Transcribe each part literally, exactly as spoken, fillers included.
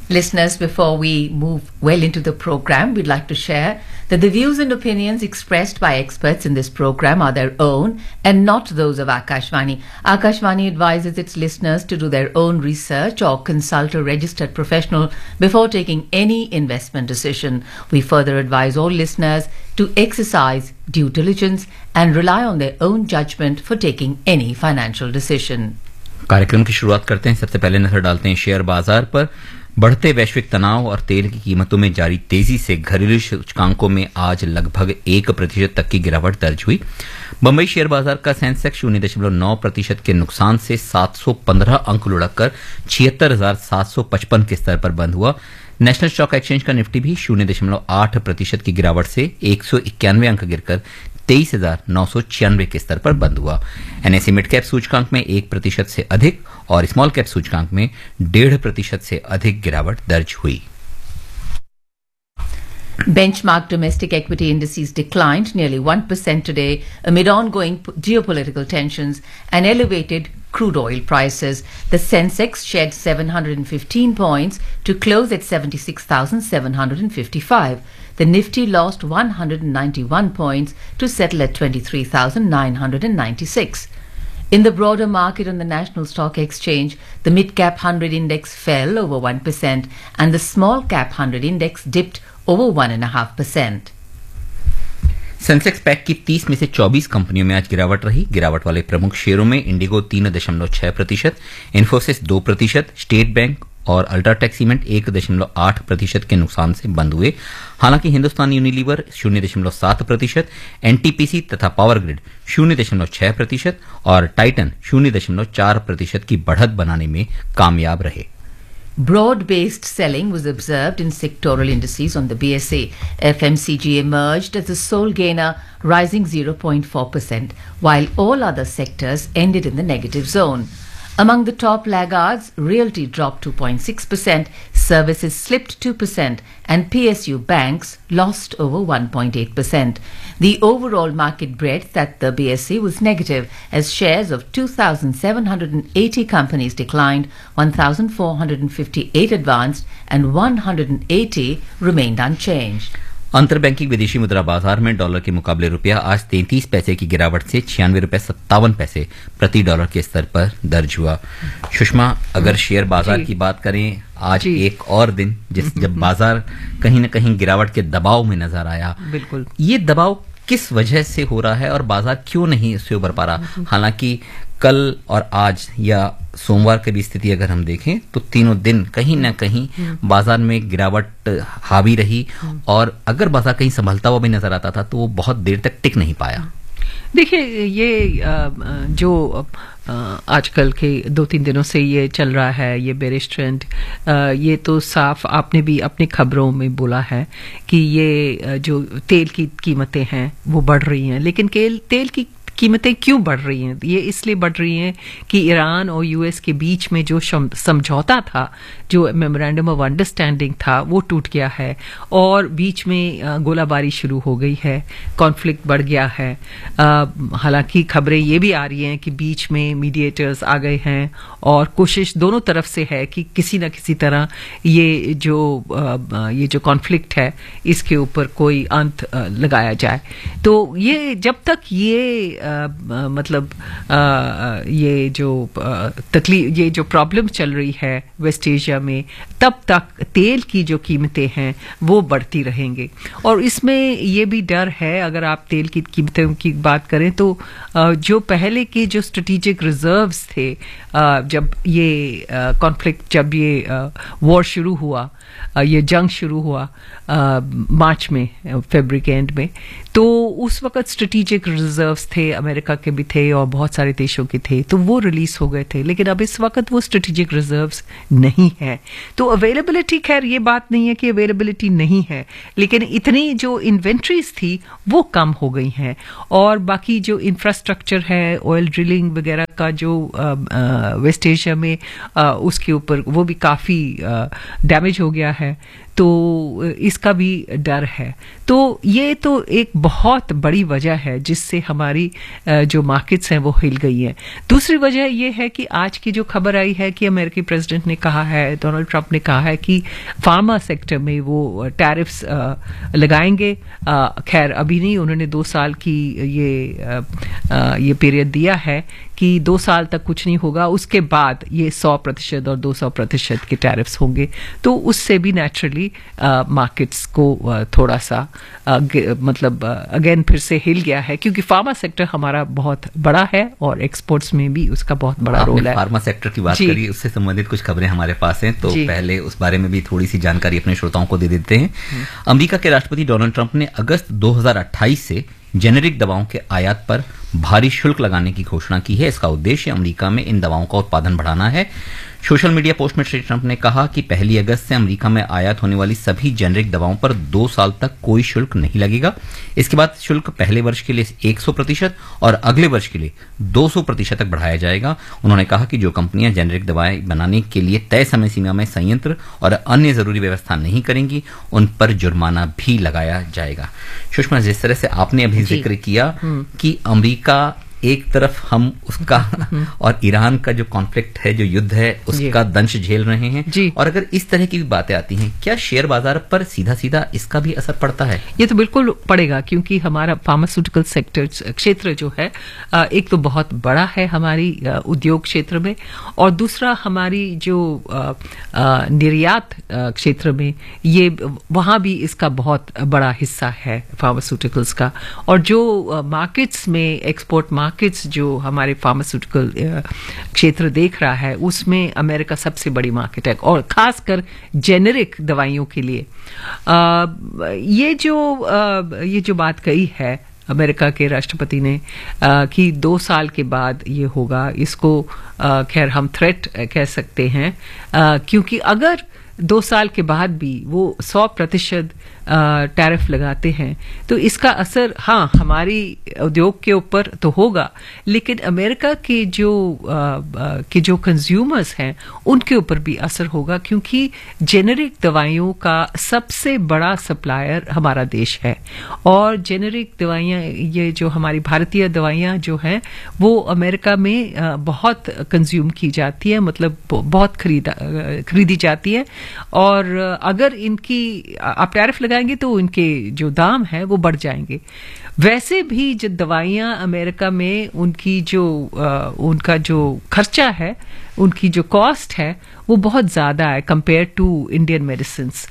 Listeners, before we move well into the program, we'd like to share that the views and opinions expressed by experts in this program are their own and not those of Akashvani. Akashvani advises its listeners to do their own research or consult a registered professional before taking any investment decision. We further advise all listeners to exercise due diligence and rely on their own judgment for taking any financial decision. कार्यक्रम की शुरुआत करते हैं। सबसे पहले नजर डालते हैं शेयर बाजार पर। बढ़ते वैश्विक तनाव और तेल की कीमतों में जारी तेजी से घरेलू सूचकांकों में आज लगभग एक प्रतिशत तक की गिरावट दर्ज हुई। बंबई शेयर बाजार का सेंसेक्स शून्य दशमलव नौ प्रतिशत के नुकसान से सात सौ पंद्रह अंक लुढ़ककर छिहत्तर हजार सात सौ पचपन के स्तर पर बंद हुआ। नेशनल स्टॉक एक्सचेंज का निफ्टी भी शून्य दशमलव आठ प्रतिशत की गिरावट से एक सौ इक्यानवे अंक गिरकर तेईस हजार नौ सौ छियानवे के स्तर पर बंद हुआ। एनएसई मिड कैप सूचकांक में एक प्रतिशत से अधिक और स्मॉल कैप सूचकांक में डेढ़ प्रतिशत से अधिक गिरावट दर्ज हुई। Benchmark domestic equity indices declined nearly one percent today amid ongoing geopolitical tensions and elevated crude oil prices. The Sensex shed seven hundred fifteen points to close at seventy-six thousand seven hundred fifty-five. The Nifty lost one hundred ninety-one points to settle at twenty-three thousand nine hundred ninety-six. In the broader market on the National Stock Exchange, the mid-cap one hundred index fell over one percent and the small-cap one hundred index dipped over one point five percent. Sensex pack की तीस में से चौबीस कंपनियों में आज गिरावट रही। गिरावट वाले प्रमुख शेयरों में इंडिगो तीन दशमलव छह प्रतिशत, इन्फोसिस दो प्रतिशत, स्टेट बैंक और अल्ट्राटेक सीमेंट एक दशमलव आठ प्रतिशत के नुकसान से बंद हुए। हालांकि हिंदुस्तान यूनिलीवर शून्य दशमलव सात प्रतिशत, एनटीपीसी तथा पावर ग्रिड शून्य दशमलव छह प्रतिशत और टाइटन शून्य दशमलव चार प्रतिशत की बढ़त बनाने में कामयाब रहे। Broad-based selling was observed in sectoral indices on the B S E. F M C G emerged as the sole gainer, rising zero point four percent, while all other sectors ended in the negative zone. Among the top laggards, realty dropped two point six percent, services slipped two percent, and P S U banks lost over one point eight percent. The overall market breadth at the B S E was negative as shares of two thousand seven hundred eighty companies declined, one thousand four hundred fifty-eight advanced, and one hundred eighty remained unchanged. अंतरबैंकिंग विदेशी मुद्रा बाजार में dollar के मुकाबले रुपया आज तैंतीस पैसे की गिरावट से छियानवे रुपए सत्तावन पैसे प्रति डॉलर के स्तर पर दर्ज हुआ। सुषमा, अगर शेयर बाजार की बात करें, आज एक और दिन जिस जब बाजार कहीं न कहीं गिरावट के दबाव में नजर आया। बिल्कुल, ये दबाव किस वजह से हो रहा है और बाजार क्यों नहीं इससे उबर पा रहा? हालांकि कल और आज या सोमवार की भी स्थिति अगर हम देखें तो तीनों दिन कहीं ना कहीं बाजार में गिरावट हावी रही और अगर बाजार कहीं संभलता हुआ भी नजर आता था तो वो बहुत देर तक टिक नहीं पाया। देखिए, ये जो आजकल के दो तीन दिनों से ये चल रहा है, ये बेरिश ट्रेंड, ये तो साफ आपने भी अपनी खबरों में बोला है कि ये जो तेल की कीमतें हैं वो बढ़ रही हैं। लेकिन तेल की कीमतें क्यों बढ़ रही हैं? ये इसलिए बढ़ रही हैं कि ईरान और यूएस के बीच में जो समझौता था, जो मेमोरेंडम ऑफ अंडरस्टैंडिंग था, वो टूट गया है और बीच में गोलाबारी शुरू हो गई है, कॉन्फ्लिक्ट बढ़ गया है। हालांकि खबरें ये भी आ रही हैं कि बीच में मीडिएटर्स आ गए हैं और कोशिश दोनों तरफ से है कि किसी न किसी तरह ये जो ये जो कॉन्फ्लिक्ट है इसके ऊपर कोई अंत लगाया जाए। तो ये जब तक ये आ, आ, मतलब आ, ये जो तकलीफ ये जो प्रॉब्लम चल रही है वेस्ट एशिया में, तब तक तेल की जो कीमतें हैं वो बढ़ती रहेंगे। और इसमें ये भी डर है, अगर आप तेल की कीमतों की बात करें तो आ, जो पहले के जो स्ट्रेटेजिक रिजर्व्स थे, आ, जब ये कॉन्फ्लिक्ट जब ये वॉर शुरू हुआ, आ, ये जंग शुरू हुआ आ, मार्च में, फरवरी के एंड में, तो उस वक्त स्ट्रेटेजिक रिजर्व्स थे, अमेरिका के भी थे और बहुत सारे देशों के थे, तो वो रिलीज हो गए थे। लेकिन अब इस वक्त वो स्ट्रेटेजिक रिजर्व्स नहीं है। तो अवेलेबिलिटी, खैर ये बात नहीं है कि अवेलेबिलिटी नहीं है, लेकिन इतनी जो इन्वेंट्रीज थी वो कम हो गई हैं और बाकी जो इंफ्रास्ट्रक्चर है, ऑयल ड्रिलिंग वगैरह का जो वेस्ट एशिया में आ, उसके ऊपर वो भी काफ़ी डैमेज हो गया है। तो इसका भी डर है। तो ये तो एक बहुत बड़ी वजह है जिससे हमारी जो मार्केट्स हैं वो हिल गई हैं। दूसरी वजह ये है कि आज की जो खबर आई है कि अमेरिकी प्रेसिडेंट ने कहा है, डोनाल्ड ट्रंप ने कहा है कि फार्मा सेक्टर में वो टैरिफ्स लगाएंगे। खैर अभी नहीं, उन्होंने दो साल की ये आ, आ, ये पीरियड दिया है कि दो साल तक कुछ नहीं होगा, उसके बाद ये सौ प्रतिशत और दो सौ प्रतिशत के टैरिफ्स होंगे। तो उससे भी नेचुरली मार्केट्स को आ, थोड़ा सा आ, मतलब अगेन फिर से हिल गया है, क्योंकि फार्मा सेक्टर हमारा बहुत बड़ा है और एक्सपोर्ट्स में भी उसका बहुत बड़ा रोल है। फार्मा सेक्टर की बात करी, उससे संबंधित कुछ खबरें हमारे पास हैं, तो पहले उस बारे में भी थोड़ी सी जानकारी अपने श्रोताओं को दे देते हैं। अमेरिका के राष्ट्रपति डोनाल्ड ट्रंप ने अगस्त दो हज़ार अट्ठाईस से जेनेरिक दवाओं के आयात पर भारी शुल्क लगाने की घोषणा की है। इसका उद्देश्य अमेरिका में इन दवाओं का उत्पादन बढ़ाना है। सोशल मीडिया पोस्ट में श्री ट्रंप ने कहा कि पहली अगस्त से अमेरिका में आयात होने वाली सभी जेनेरिक दवाओं पर दो साल तक कोई शुल्क नहीं लगेगा। इसके बाद शुल्क पहले वर्ष के लिए सौ प्रतिशत और अगले वर्ष के लिए दो सौ प्रतिशत तक बढ़ाया जाएगा। उन्होंने कहा कि जो कंपनियां जेनेरिक दवाएं बनाने के लिए तय समय सीमा में संयंत्र और अन्य जरूरी व्यवस्था नहीं करेंगी, उन पर जुर्माना भी लगाया जाएगा। सुषमा, जिस तरह से आपने अभी जिक्र किया कि अमेरिका एक तरफ हम उसका और ईरान का जो कॉन्फ्लिक्ट है, जो युद्ध है, उसका दंश झेल रहे हैं, और अगर इस तरह की भी बातें आती हैं, क्या शेयर बाजार पर सीधा सीधा इसका भी असर पड़ता है? ये तो बिल्कुल पड़ेगा, क्योंकि हमारा फार्मास्यूटिकल सेक्टर क्षेत्र जो है एक तो बहुत बड़ा है हमारी उद्योग क्षेत्र में, और दूसरा हमारी जो निर्यात क्षेत्र में ये वहां भी इसका बहुत बड़ा हिस्सा है फार्मास्यूटिकल्स का। और जो मार्केट्स में एक्सपोर्ट मार्केट्स जो हमारे फार्मास्यूटिकल क्षेत्र देख रहा है, उसमें अमेरिका सबसे बड़ी मार्केट है, और खासकर जेनेरिक दवाइयों के लिए। आ, ये जो आ, ये जो बात कही है अमेरिका के राष्ट्रपति ने आ, कि दो साल के बाद ये होगा, इसको खैर हम थ्रेट कह सकते हैं, आ, क्योंकि अगर दो साल के बाद भी वो सौ प्रतिशत टैरिफ लगाते हैं तो इसका असर हाँ हमारी उद्योग के ऊपर तो होगा, लेकिन अमेरिका के जो आ, के जो कंज्यूमर्स हैं उनके ऊपर भी असर होगा, क्योंकि जेनेरिक दवाइयों का सबसे बड़ा सप्लायर हमारा देश है। और जेनेरिक दवाइयाँ, ये जो हमारी भारतीय दवाइयाँ जो हैं वो अमेरिका में आ, बहुत कंज्यूम की जाती है, मतलब बहुत खरीदा खरीदी जाती है। और अगर इनकी आप टैरिफ लगाएंगे तो इनके जो दाम है वो बढ़ जाएंगे। वैसे भी जो दवाइयां अमेरिका में उनकी जो आ, उनका जो खर्चा है, उनकी जो कॉस्ट है वो बहुत ज़्यादा है कंपेयर टू इंडियन मेडिसिन्स।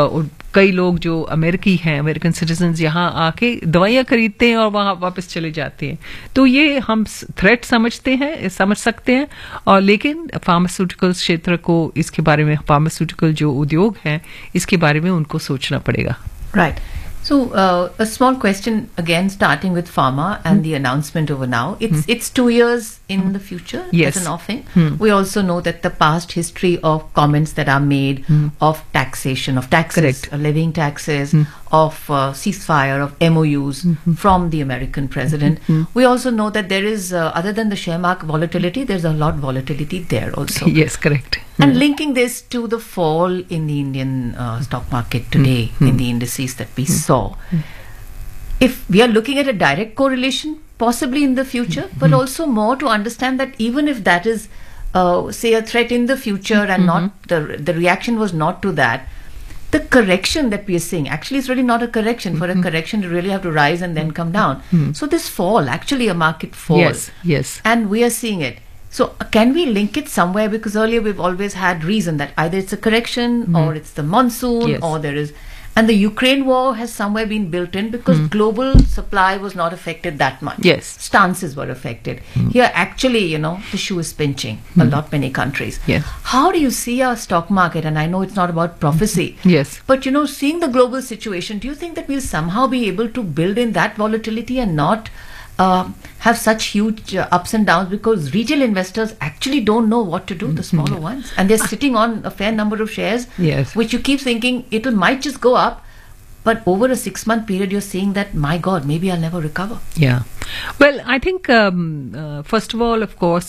कई लोग जो अमेरिकी हैं, अमेरिकन सिटीजन्स, यहाँ आके दवाइयाँ खरीदते हैं और वहाँ वापस चले जाते हैं। तो ये हम थ्रेट समझते हैं, समझ सकते हैं, और लेकिन फार्मास्यूटिकल क्षेत्र को इसके बारे में, फार्मास्यूटिकल जो उद्योग हैं इसके बारे में उनको सोचना पड़ेगा। Right. So uh, a small question again, starting with pharma and mm. the announcement over now. It's mm. it's two years in mm. the future yes. as an offing. Mm. We also know that the past history of comments that are made mm. of taxation, of taxes, Correct. uh, levying taxes, mm. of uh, ceasefire, of M O Us mm-hmm. from the American president. Mm-hmm. We also know that there is, uh, other than the share market volatility, there's a lot volatility there also. Yes, correct. And linking this to the fall in the Indian uh, stock market today, mm-hmm. in the indices that we mm-hmm. saw, if we are looking at a direct correlation, possibly in the future, mm-hmm. but also more to understand that even if that is, uh, say, a threat in the future and mm-hmm. not the the reaction was not to that, the correction that we are seeing actually is really not a correction. Mm-hmm. For a correction to really have to rise and then come down. Mm-hmm. So this fall, actually a market fall. Yes, yes. And we are seeing it. So can we link it somewhere? Because earlier we've always had reason that either it's a correction mm-hmm. or it's the monsoon yes. or there is, and the Ukraine war has somewhere been built in because mm-hmm. global supply was not affected that much. Yes. Stances were affected. Mm-hmm. Here actually, you know, the shoe is pinching mm-hmm. a lot many countries. Yes. How do you see our stock market? And I know it's not about prophecy. Yes. But you know, seeing the global situation, do you think that we'll somehow be able to build in that volatility and not Uh, have such huge uh, ups and downs, because retail investors actually don't know what to do, the smaller mm-hmm. ones, and they're sitting on a fair number of shares, yes. which you keep thinking it might just go up, but over a six month period you're seeing that, my God, maybe I'll never recover. Yeah. Well, I think um, uh, first of all, of course,